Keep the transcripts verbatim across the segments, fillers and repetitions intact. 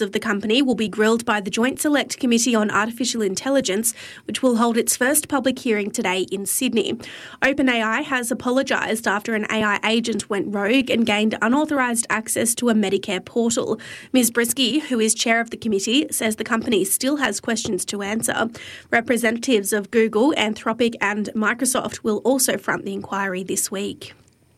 of the company will be grilled by the Joint Select Committee on Artificial Intelligence, which will hold its first public hearing today in Sydney. OpenAI has apologised after an A I agent went rogue and gained unauthorised access to a Medicare portal. Miz Brisky, who is chair of the committee, says the company still has questions to answer. Representatives of Google, Anthropic and Microsoft will also front the inquiry this week.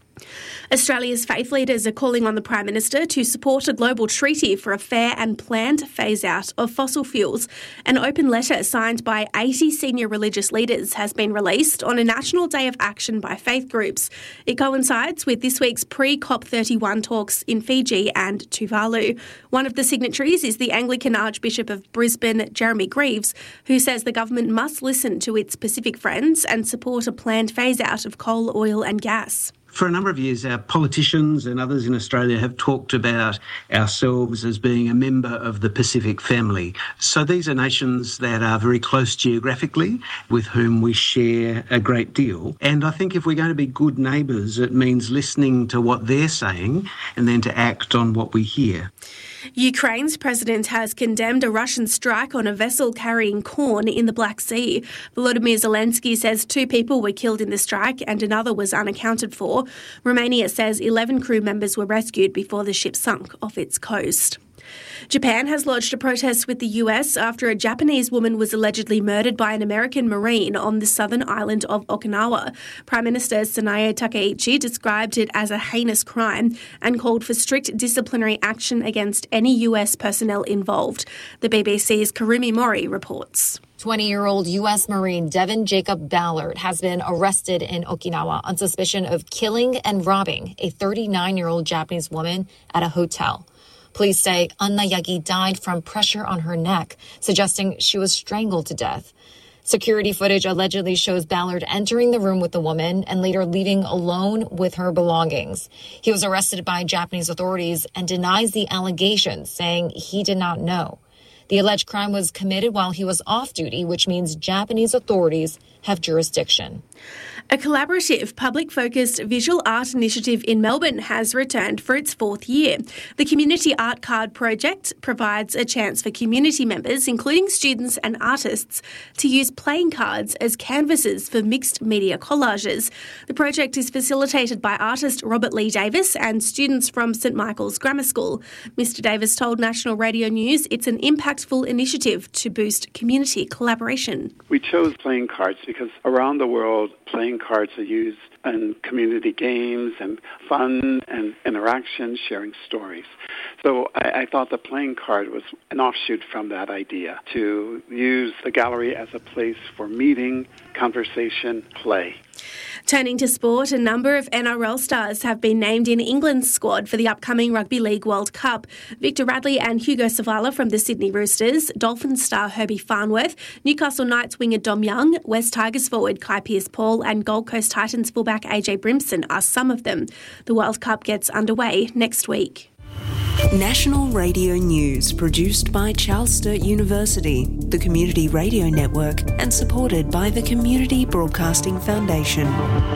Australia's faith leaders are calling on the Prime Minister to support a global treaty for a fair and planned phase-out of fossil fuels. An open letter signed by eighty senior religious leaders has been released on a National Day of Action by faith groups. It coincides with this week's pre-COP thirty-one talks in Fiji and Tuvalu. One of the signatories is the Anglican Archbishop of Brisbane, Jeremy Greaves, who says the government must listen to its Pacific friends and support a planned phase-out of coal, oil and gas. For a number of years, our politicians and others in Australia have talked about ourselves as being a member of the Pacific family. So these are nations that are very close geographically, with whom we share a great deal. And I think if we're going to be good neighbours, it means listening to what they're saying and then to act on what we hear. Ukraine's president has condemned a Russian strike on a vessel carrying corn in the Black Sea. Volodymyr Zelensky says two people were killed in the strike and another was unaccounted for. Romania says eleven crew members were rescued before the ship sunk off its coast. Japan has lodged a protest with the U S after a Japanese woman was allegedly murdered by an American Marine on the southern island of Okinawa. Prime Minister Sanae Takaichi described it as a heinous crime and called for strict disciplinary action against any U S personnel involved. The B B C's Karumi Mori reports. twenty-year-old U S Marine Devin Jacob Ballard has been arrested in Okinawa on suspicion of killing and robbing a thirty-nine-year-old Japanese woman at a hotel. Police say Anna Yagi died from pressure on her neck, suggesting she was strangled to death. Security footage allegedly shows Ballard entering the room with the woman and later leaving alone with her belongings. He was arrested by Japanese authorities and denies the allegations, saying he did not know. The alleged crime was committed while he was off duty, which means Japanese authorities have jurisdiction. A collaborative, public-focused visual art initiative in Melbourne has returned for its fourth year. The Community Art Card project provides a chance for community members, including students and artists, to use playing cards as canvases for mixed media collages. The project is facilitated by artist Robert Lee Davis and students from St Michael's Grammar School. Mister Davis told National Radio News it's an impactful initiative to boost community collaboration. We chose playing cards because around the world, playing cards are used in community games and fun and interaction, sharing stories. So I, I thought the playing card was an offshoot from that idea, to use the gallery as a place for meeting, conversation, play. Turning to sport, a number of N R L stars have been named in England's squad for the upcoming Rugby League World Cup. Victor Radley and Hugo Savala from the Sydney Roosters, Dolphins star Herbie Farnworth, Newcastle Knights winger Dom Young, West Tigers forward Kai Pearce-Paul and Gold Coast Titans fullback A J Brimson are some of them. The World Cup gets underway next week. National Radio News, produced by Charles Sturt University, the Community Radio Network, and supported by the Community Broadcasting Foundation.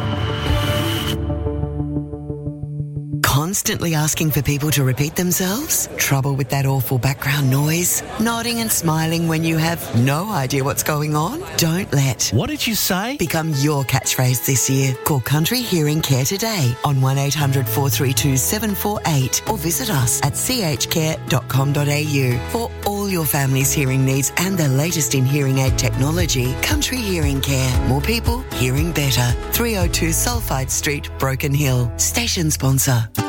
Constantly asking for people to repeat themselves? Trouble with that awful background noise? Nodding and smiling when you have no idea what's going on? Don't let What did you say? become your catchphrase this year. Call Country Hearing Care today on one eight hundred four three two seven four eight or visit us at c h care dot com dot a u for all your family's hearing needs and the latest in hearing aid technology. Country Hearing Care. More people hearing better. three oh two Sulphide Street, Broken Hill. Station sponsor.